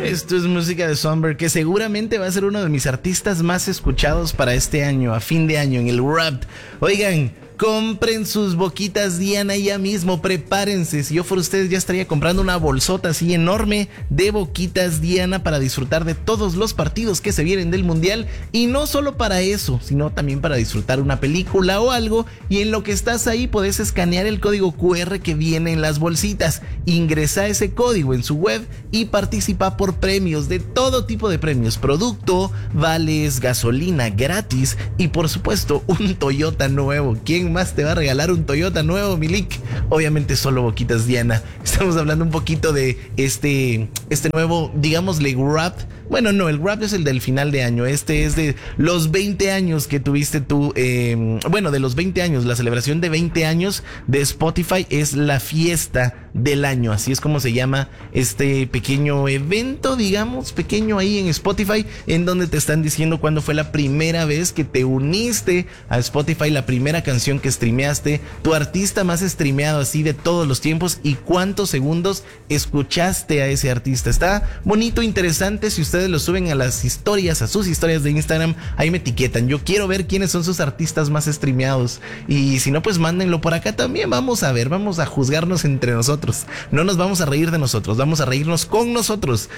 Esto es música de Somber, que seguramente va a ser uno de mis artistas más escuchados para este año, a fin de año, en el rap. Oigan, compren sus boquitas Diana ya mismo, prepárense. Si yo fuera ustedes ya estaría comprando una bolsota así enorme de boquitas Diana para disfrutar de todos los partidos que se vienen del mundial. Y no solo para eso, sino también para disfrutar una película o algo. Y en lo que estás ahí podés escanear el código QR que viene en las bolsitas. Ingresa ese código en su web y participa por premios, de todo tipo de premios. Producto, vales, gasolina gratis y por supuesto un Toyota nuevo. ¿Quién más te va a regalar un Toyota nuevo, Milik? Obviamente solo boquitas Diana. Estamos hablando un poquito de este nuevo, digámosle, rap. Bueno, no, el rap es el del final de año. Este es de los 20 años que tuviste tú. Bueno, de los 20 años, la celebración de 20 años de Spotify es la fiesta del año. Así es como se llama este pequeño evento, digamos, pequeño ahí en Spotify, en donde te están diciendo cuándo fue la primera vez que te uniste a Spotify, la primera canción que streameaste, tu artista más streameado así de todos los tiempos y cuántos segundos escuchaste a ese artista. Está bonito, interesante. Si ustedes lo suben a las historias, a sus historias de Instagram, ahí me etiquetan. Yo quiero ver quiénes son sus artistas más streameados. Y si no, pues mándenlo por acá también. Vamos a ver, vamos a juzgarnos entre nosotros. No nos vamos a reír de nosotros, vamos a reírnos con nosotros.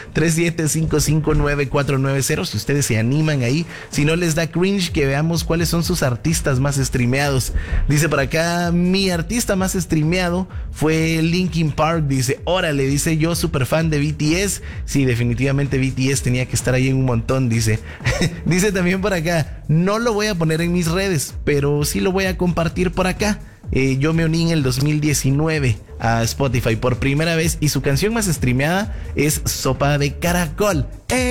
37559490. Si ustedes se animan ahí, si no les da cringe, que veamos cuáles son sus artistas más streameados. Dice por acá, mi artista más streameado fue Linkin Park. Dice, órale, dice, yo súper fan de BTS. Sí, definitivamente BTS tenía que estar ahí en un montón, dice. Dice también por acá, no lo voy a poner en mis redes, pero sí lo voy a compartir por acá. Yo me uní en el 2019 a Spotify por primera vez y su canción más streameada es Sopa de Caracol.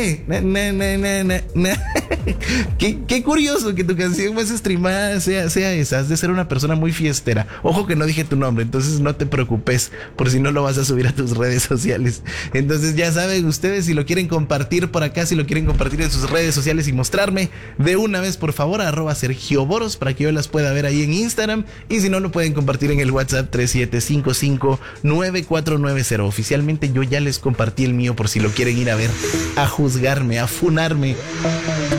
Qué curioso que tu canción más streamada sea esa. Has de ser una persona muy fiestera. Ojo que no dije tu nombre, entonces no te preocupes por si no lo vas a subir a tus redes sociales. Entonces ya saben ustedes, si lo quieren compartir por acá, si lo quieren compartir en sus redes sociales y mostrarme de una vez, por favor, @Sergio Boros, para que yo las pueda ver ahí en Instagram. Y si no, lo pueden compartir en el WhatsApp 37559490. Oficialmente yo ya les compartí el mío por si lo quieren ir a ver, a juzgarme, a funarme.